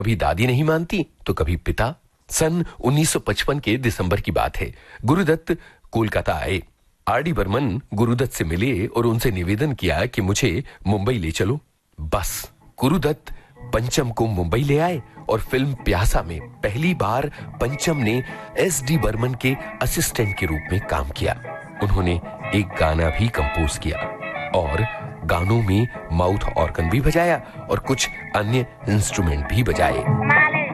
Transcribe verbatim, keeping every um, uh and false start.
कभी दादी नहीं मानती तो कभी पिता। सन उन्नीस सौ पचपन के दिसंबर की बात है। गुरुदत्त कोलकाता आए। आर डी बर्मन गुरुदत्त से मिले और उनसे निवेदन किया कि मुझे मुंबई ले चलो। बस गुरुदत्त पंचम को मुंबई ले आए और फिल्म प्यासा में पहली बार पंचम ने एस डी बर्मन के असिस्टेंट के रूप में काम किया। उन्होंने एक गाना भी कंपोज किया और गानों में माउथ ऑर्गन भी बजाया और कुछ अन्य इंस्ट्रूमेंट भी बजाए।